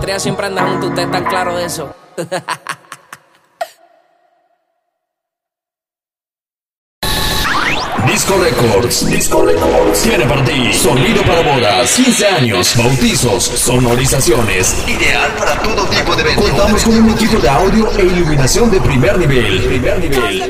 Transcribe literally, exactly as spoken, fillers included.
Estrella siempre anda junto, ustedes están claros de eso. Disco Records, Disco Records tiene para ti sonido para bodas, quince años, bautizos, sonorizaciones, ideal para todo tipo de eventos. Contamos con un equipo de audio e iluminación de primer nivel. Primer nivel.